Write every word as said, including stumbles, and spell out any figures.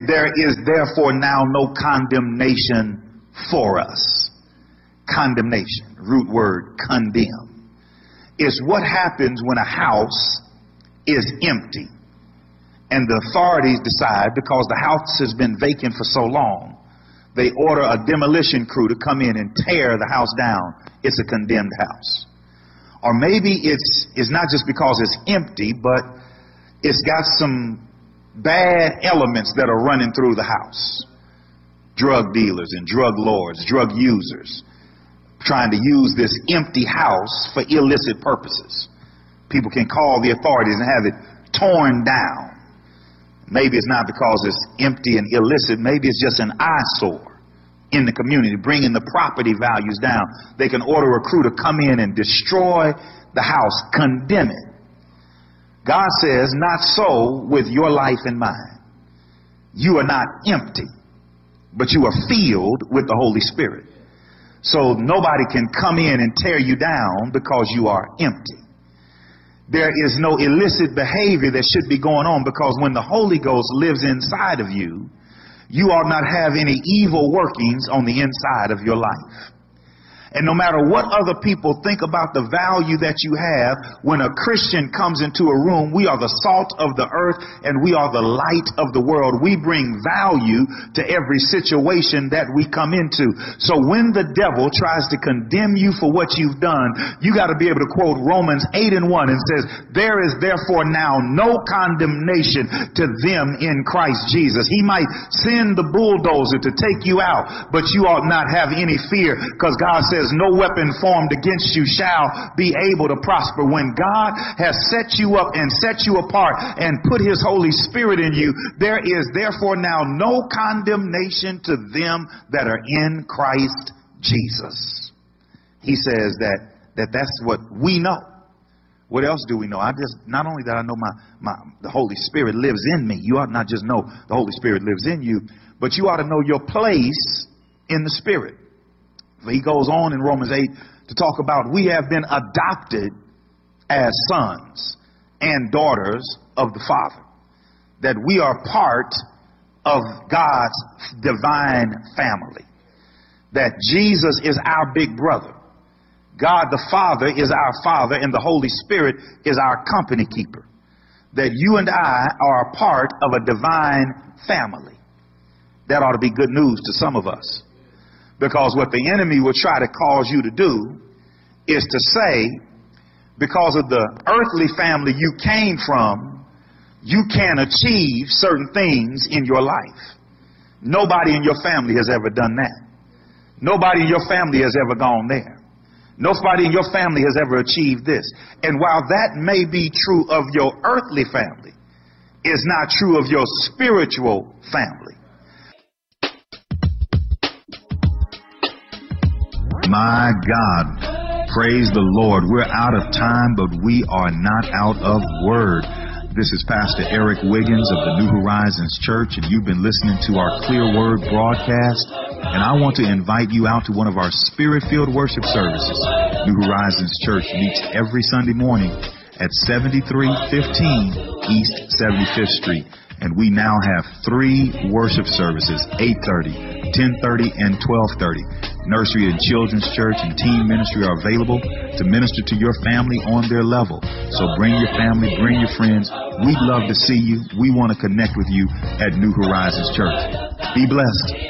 There is therefore now no condemnation for us. Condemnation, root word, condemn, is what happens when a house is empty and the authorities decide, because the house has been vacant for so long, they order a demolition crew to come in and tear the house down. It's a condemned house. Or maybe it's, it's not just because it's empty, but it's got some bad elements that are running through the house. Drug dealers and drug lords, drug users, trying to use this empty house for illicit purposes. People can call the authorities and have it torn down. Maybe it's not because it's empty and illicit. Maybe it's just an eyesore in the community, bringing the property values down. They can order a crew to come in and destroy the house, condemn it. God says, not so with your life and mine. You are not empty, but you are filled with the Holy Spirit. So nobody can come in and tear you down because you are empty. There is no illicit behavior that should be going on, because when the Holy Ghost lives inside of you, you ought not have any evil workings on the inside of your life. And no matter what other people think about the value that you have, when a Christian comes into a room, we are the salt of the earth and we are the light of the world. We bring value to every situation that we come into. So when the devil tries to condemn you for what you've done, you got to be able to quote Romans eight and one and says, there is therefore now no condemnation to them in Christ Jesus. He might send the bulldozer to take you out, but you ought not have any fear, because God says, no weapon formed against you shall be able to prosper. When God has set you up and set you apart and put his Holy Spirit in you, there is therefore now no condemnation to them that are in Christ Jesus. He says that, that that's what we know. What else do we know? I just, not only that I know my, my, the Holy Spirit lives in me. You ought not just know the Holy Spirit lives in you, but you ought to know your place in the Spirit. He goes on in Romans eight to talk about we have been adopted as sons and daughters of the Father, that we are part of God's divine family, that Jesus is our big brother. God the Father is our Father, and the Holy Spirit is our company keeper, that you and I are a part of a divine family. That ought to be good news to some of us. Because what the enemy will try to cause you to do is to say, because of the earthly family you came from, you can't achieve certain things in your life. Nobody in your family has ever done that. Nobody in your family has ever gone there. Nobody in your family has ever achieved this. And while that may be true of your earthly family, it's not true of your spiritual family. My God, praise the Lord. We're out of time, but we are not out of word. This is Pastor Eric Wiggins of the New Horizons Church, and you've been listening to our Clear Word broadcast. And I want to invite you out to one of our Spirit-filled worship services. New Horizons Church meets every Sunday morning at seventy-three fifteen East seventy-fifth Street. And we now have three worship services, eight thirty, ten thirty, and twelve thirty. Nursery and Children's Church and Teen Ministry are available to minister to your family on their level. So bring your family, bring your friends. We'd love to see you. We want to connect with you at New Horizons Church. Be blessed.